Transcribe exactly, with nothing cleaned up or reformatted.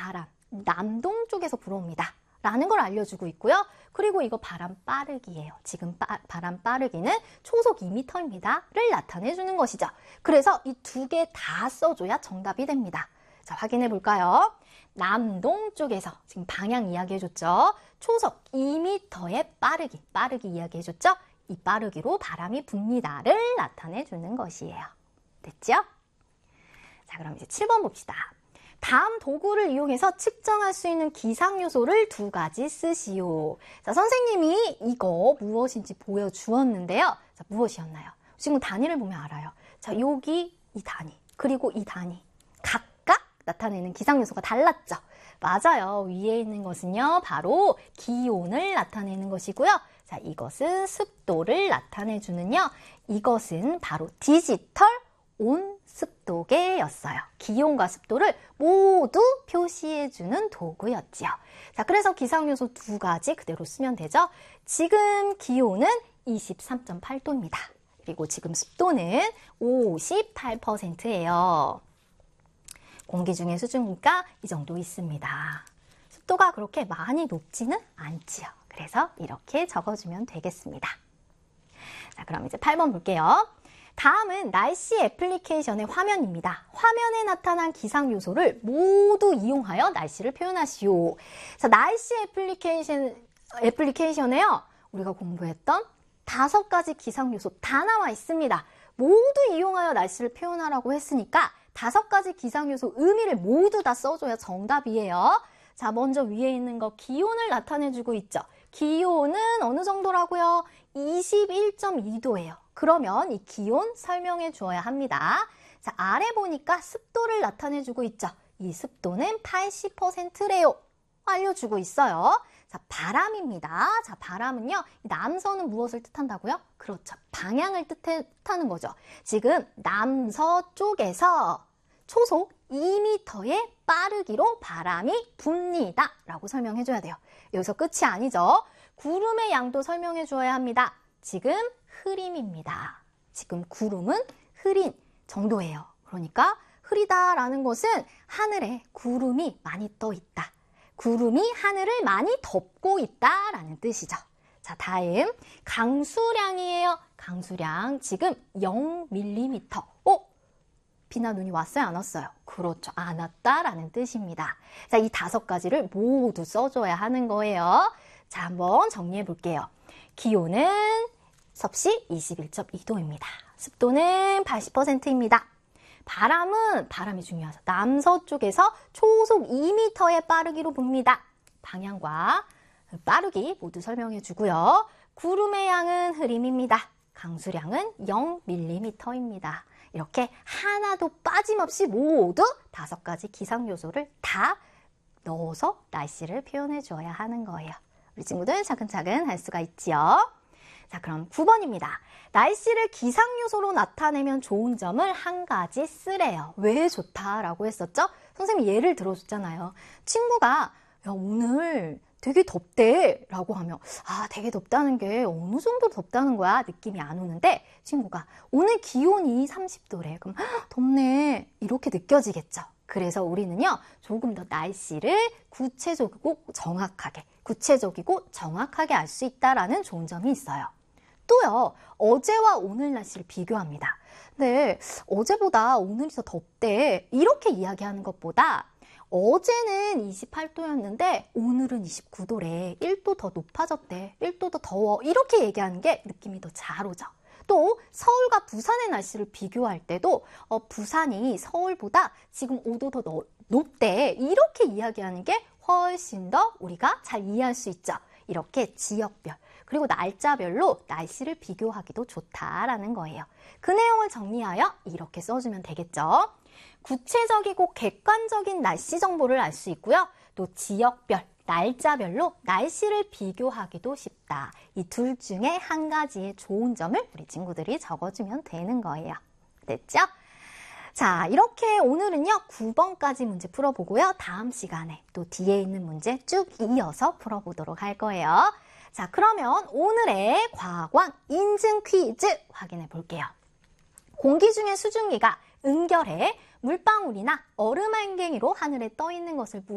바람, 남동쪽에서 불어옵니다. 라는 걸 알려주고 있고요. 그리고 이거 바람 빠르기예요. 지금 바, 바람 빠르기는 초속 이 미터입니다. 를 나타내주는 것이죠. 그래서 이 두 개 다 써줘야 정답이 됩니다. 자, 확인해 볼까요? 남동쪽에서 지금 방향 이야기해줬죠. 초속 이 미터의 빠르기, 빠르기 이야기해줬죠. 이 빠르기로 바람이 붑니다를 나타내주는 것이에요. 됐죠? 자, 그럼 이제 칠 번 봅시다. 다음 도구를 이용해서 측정할 수 있는 기상 요소를 두 가지 쓰시오. 자, 선생님이 이거 무엇인지 보여주었는데요. 자, 무엇이었나요? 지금 단위를 보면 알아요. 자, 여기 이 단위, 그리고 이 단위. 각각 나타내는 기상 요소가 달랐죠? 맞아요. 위에 있는 것은요, 바로 기온을 나타내는 것이고요. 자, 이것은 습도를 나타내주는요. 이것은 바로 디지털 온습도계였어요. 기온과 습도를 모두 표시해주는 도구였지요. 자, 그래서 기상요소 두 가지 그대로 쓰면 되죠. 지금 기온은 이십삼 점 팔 도입니다. 그리고 지금 습도는 오십팔 퍼센트예요. 공기 중의 수증기가 이 정도 있습니다. 습도가 그렇게 많이 높지는 않지요. 그래서 이렇게 적어주면 되겠습니다. 자, 그럼 이제 팔 번 볼게요. 다음은 날씨 애플리케이션의 화면입니다. 화면에 나타난 기상 요소를 모두 이용하여 날씨를 표현하시오. 자, 날씨 애플리케이션, 애플리케이션에요. 우리가 공부했던 다섯 가지 기상 요소 다 나와 있습니다. 모두 이용하여 날씨를 표현하라고 했으니까 다섯 가지 기상 요소 의미를 모두 다 써줘야 정답이에요. 자, 먼저 위에 있는 거 기온을 나타내주고 있죠. 기온은 어느 정도라고요? 이십일 점 이 도예요. 그러면 이 기온 설명해 주어야 합니다. 자, 아래 보니까 습도를 나타내주고 있죠. 이 습도는 팔십 퍼센트래요. 알려주고 있어요. 자, 바람입니다. 자, 바람은요, 남서는 무엇을 뜻한다고요? 그렇죠. 방향을 뜻하는 거죠. 지금 남서쪽에서 초속 이 미터의 빠르기로 바람이 붑니다. 라고 설명해 줘야 돼요. 여기서 끝이 아니죠. 구름의 양도 설명해 주어야 합니다. 지금 흐림입니다. 지금 구름은 흐린 정도예요. 그러니까 흐리다라는 것은 하늘에 구름이 많이 떠 있다. 구름이 하늘을 많이 덮고 있다라는 뜻이죠. 자, 다음 강수량이에요. 강수량 지금 영 밀리미터. 어? 비나 눈이 왔어요? 안 왔어요? 그렇죠. 안 왔다라는 뜻입니다. 자, 이 다섯 가지를 모두 써줘야 하는 거예요. 자, 한번 정리해 볼게요. 기온은 섭씨 이십일 점 이 도입니다. 습도는 팔십 퍼센트입니다. 바람은, 바람이 중요하죠. 남서쪽에서 초속 이 미터의 빠르기로 붑니다. 방향과 빠르기 모두 설명해 주고요. 구름의 양은 흐림입니다. 강수량은 영 밀리미터입니다. 이렇게 하나도 빠짐없이 모두 다섯 가지 기상 요소를 다 넣어서 날씨를 표현해 줘야 하는 거예요. 우리 친구들 차근차근 할 수가 있지요. 자, 그럼 구 번입니다. 날씨를 기상 요소로 나타내면 좋은 점을 한 가지 쓰래요. 왜 좋다라고 했었죠? 선생님이 예를 들어줬잖아요. 친구가 야, 오늘 되게 덥대 라고 하면 아, 되게 덥다는 게 어느 정도 덥다는 거야? 느낌이 안 오는데 친구가 오늘 기온이 삼십 도래. 그럼 덥네 이렇게 느껴지겠죠. 그래서 우리는요, 조금 더 날씨를 구체적이고 정확하게, 구체적이고 정확하게 알 수 있다라는 좋은 점이 있어요. 또요, 어제와 오늘 날씨를 비교합니다. 근데 어제보다 오늘이 더 덥대 이렇게 이야기하는 것보다 어제는 이십팔 도였는데 오늘은 이십구 도래. 일 도 더 높아졌대. 일 도 더 더워. 이렇게 얘기하는 게 느낌이 더 잘 오죠. 또 서울과 부산의 날씨를 비교할 때도 어, 부산이 서울보다 지금 오 도 더 너, 높대. 이렇게 이야기하는 게 훨씬 더 우리가 잘 이해할 수 있죠. 이렇게 지역별 그리고 날짜별로 날씨를 비교하기도 좋다라는 거예요. 그 내용을 정리하여 이렇게 써주면 되겠죠. 구체적이고 객관적인 날씨 정보를 알 수 있고요. 또 지역별, 날짜별로 날씨를 비교하기도 쉽다. 이 둘 중에 한 가지의 좋은 점을 우리 친구들이 적어주면 되는 거예요. 됐죠? 자, 이렇게 오늘은요, 구 번까지 문제 풀어보고요. 다음 시간에 또 뒤에 있는 문제 쭉 이어서 풀어보도록 할 거예요. 자, 그러면 오늘의 과학왕 인증 퀴즈 확인해 볼게요. 공기 중의 수증기가 은결해 물방울이나 얼음 한 갱이로 하늘에 떠 있는 것을